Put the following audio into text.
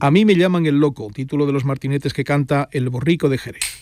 A mí me llaman el loco, título de los martinetes que canta El Borrico de Jerez.